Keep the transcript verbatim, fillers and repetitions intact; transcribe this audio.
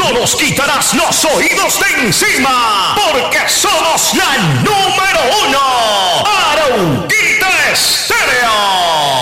no nos quitarás los oídos de encima, porque somos